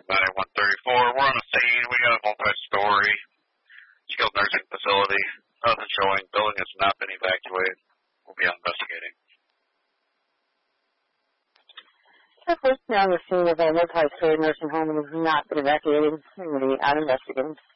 9134. We're on a scene. We got a multi-story skilled nursing facility. Nothing showing. Building has not been evacuated. We'll be investigating. Now the scene of a multi-story nursing home has not been evacuated. We're going to be out investigating.